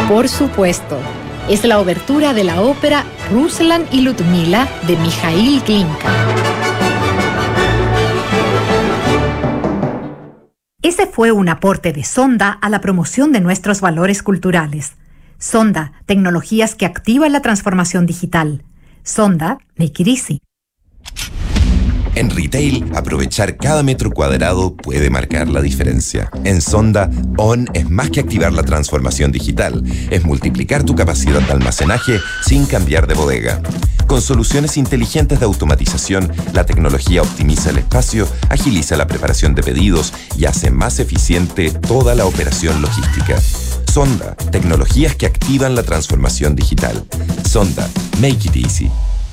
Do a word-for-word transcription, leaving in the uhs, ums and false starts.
Por supuesto, es la obertura de la ópera Ruslan y Ludmila de Mikhail Glinka. Ese fue un aporte de Sonda a la promoción de nuestros valores culturales. Sonda, tecnologías que activan la transformación digital. Sonda, make it easy. En retail, aprovechar cada metro cuadrado puede marcar la diferencia. En Sonda, On es más que activar la transformación digital, es multiplicar tu capacidad de almacenaje sin cambiar de bodega. Con soluciones inteligentes de automatización, la tecnología optimiza el espacio, agiliza la preparación de pedidos y hace más eficiente toda la operación logística. Sonda, tecnologías que activan la transformación digital. Sonda, make it easy.